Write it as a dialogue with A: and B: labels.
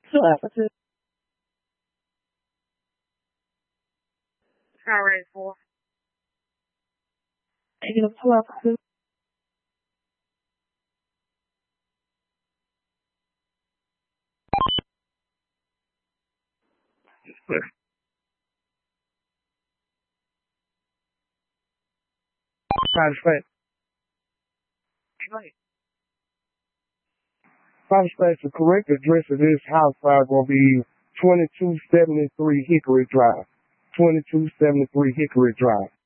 A: Telepathy.
B: Sorry, for
A: Negative telepathy. Satisfaction. Satisfaction. The correct address of this house fire will be 2273 Hickory Drive. 2273 Hickory Drive.